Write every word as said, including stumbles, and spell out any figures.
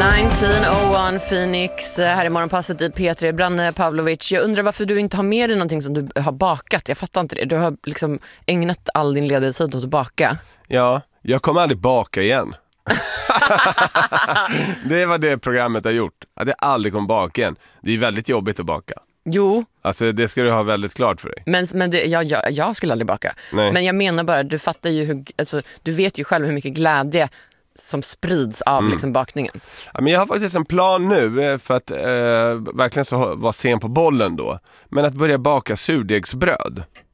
nitton oh ett Phoenix, här i morgonpasset i P tre. Branne Pavlovic, jag undrar varför du inte har med dig någonting som du har bakat. Jag fattar inte det. Du har liksom ägnat all din lediga tid åt att baka. Ja, jag kommer aldrig baka igen. Det var det programmet har gjort. Att jag aldrig kommer baka igen. Det är väldigt jobbigt att baka. Jo. Alltså det ska du ha väldigt klart för dig. Men, men det, jag, jag, jag skulle aldrig baka. Nej. Men jag menar bara, du fattar ju hur, alltså, du vet ju själv hur mycket glädje som sprids av mm. liksom, bakningen. Ja, men jag har faktiskt en plan nu för att eh, verkligen så vara sen på bollen då. Men att börja baka surdegsbröd.